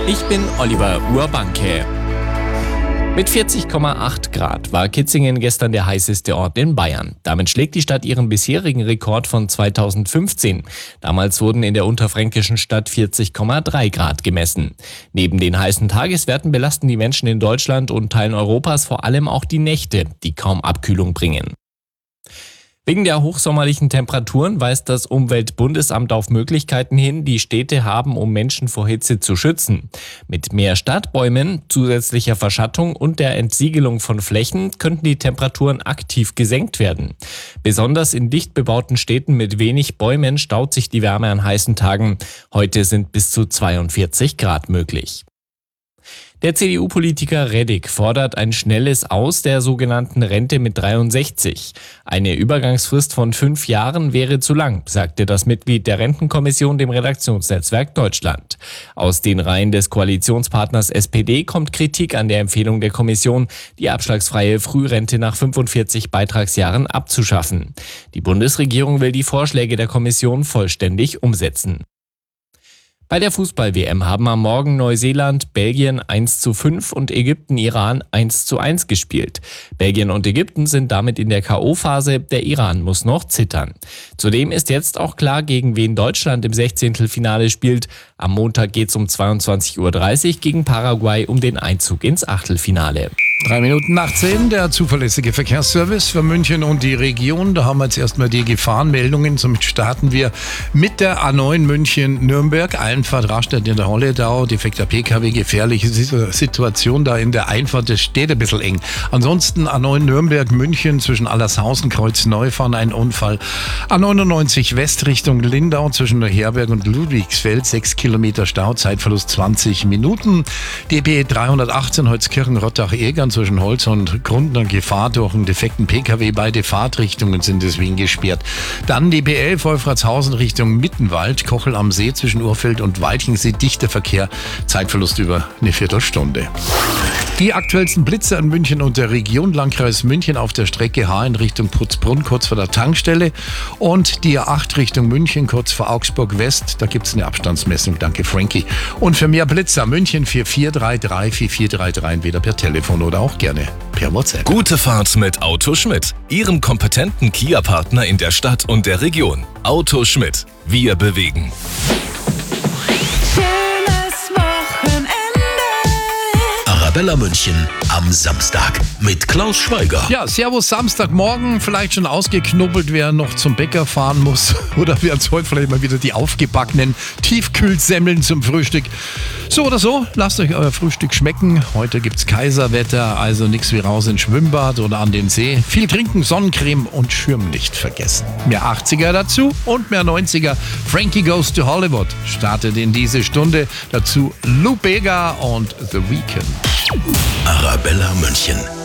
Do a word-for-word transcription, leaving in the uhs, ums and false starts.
Ich bin Oliver Urbanke. Mit vierzig Komma acht Grad war Kitzingen gestern der heißeste Ort in Bayern. Damit schlägt die Stadt ihren bisherigen Rekord von zweitausendfünfzehn. Damals wurden in der unterfränkischen Stadt vierzig Komma drei Grad gemessen. Neben den heißen Tageswerten belasten die Menschen in Deutschland und Teilen Europas vor allem auch die Nächte, die kaum Abkühlung bringen. Wegen der hochsommerlichen Temperaturen weist das Umweltbundesamt auf Möglichkeiten hin, die Städte haben, um Menschen vor Hitze zu schützen. Mit mehr Stadtbäumen, zusätzlicher Verschattung und der Entsiegelung von Flächen könnten die Temperaturen aktiv gesenkt werden. Besonders in dicht bebauten Städten mit wenig Bäumen staut sich die Wärme an heißen Tagen. Heute sind bis zu zweiundvierzig Grad möglich. Der C D U-Politiker Reddig fordert ein schnelles Aus der sogenannten Rente mit dreiundsechzig. Eine Übergangsfrist von fünf Jahren wäre zu lang, sagte das Mitglied der Rentenkommission dem Redaktionsnetzwerk Deutschland. Aus den Reihen des Koalitionspartners S P D kommt Kritik an der Empfehlung der Kommission, die abschlagsfreie Frührente nach fünfundvierzig Beitragsjahren abzuschaffen. Die Bundesregierung will die Vorschläge der Kommission vollständig umsetzen. Bei der Fußball-W M haben am Morgen Neuseeland, Belgien eins zu fünf und Ägypten, Iran eins zu eins gespielt. Belgien und Ägypten sind damit in der K O-Phase, der Iran muss noch zittern. Zudem ist jetzt auch klar, gegen wen Deutschland im Sechzehntelfinale spielt. Am Montag geht es um zweiundzwanzig Uhr dreißig gegen Paraguay um den Einzug ins Achtelfinale. Drei Minuten nach zehn, der zuverlässige Verkehrsservice für München und die Region. Da haben wir jetzt erstmal die Gefahrenmeldungen. Somit starten wir mit der A neun München-Nürnberg. Einfahrt Rastatt in der Holledau. Defekter P K W, gefährliche Situation da in der Einfahrt. Das steht ein bisschen eng. Ansonsten A neun Nürnberg-München zwischen Allershausen, Kreuz-Neufahren ein Unfall. A neunundneunzig West Richtung Lindau zwischen Neuherberg und Ludwigsfeld. Sechs Kilometer Stau, Zeitverlust zwanzig Minuten. D B dreihundertachtzehn Holzkirchen-Rottach-Egern zwischen Holz und Grundner, Gefahr durch einen defekten P K W. Beide Fahrtrichtungen sind deswegen gesperrt. Dann die B elf Wolfratshausen Richtung Mittenwald, Kochel am See zwischen Urfeld und Walchensee, dichter Verkehr, Zeitverlust über eine Viertelstunde. Die aktuellsten Blitze an München und der Region. Landkreis München auf der Strecke H in Richtung Putzbrunn, kurz vor der Tankstelle. Und die A acht Richtung München, kurz vor Augsburg West. Da gibt es eine Abstandsmessung. Danke, Frankie. Und für mehr Blitzer München vier vier drei drei vier vier drei drei, entweder per Telefon oder auch gerne per WhatsApp. Gute Fahrt mit Auto Schmidt, Ihrem kompetenten Kia-Partner in der Stadt und der Region. Auto Schmidt. Wir bewegen. Arabella München am Samstag mit Klaus Schweiger. Ja, servus Samstagmorgen, vielleicht schon ausgeknubbelt, wer noch zum Bäcker fahren muss. Oder wir uns heute vielleicht mal wieder die aufgebackenen Tiefkühlsemmeln zum Frühstück. So oder so, lasst euch euer Frühstück schmecken. Heute gibt's Kaiserwetter, also nichts wie raus ins Schwimmbad oder an den See. Viel trinken, Sonnencreme und Schirm nicht vergessen. Mehr achtziger dazu und mehr neunziger. Frankie Goes to Hollywood startet in diese Stunde. Dazu Lou Bega und The Weeknd. Arabella München.